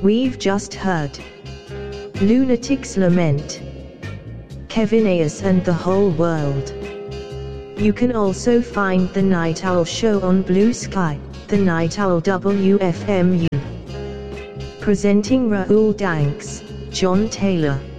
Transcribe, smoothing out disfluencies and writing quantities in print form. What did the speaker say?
We've just heard Lunatics Lament, Kevin Ayers and the Whole World. You can also find The Night Owl Show on Blue Sky, The Night Owl WFMU. Presenting Rahul Danks, John Taylor.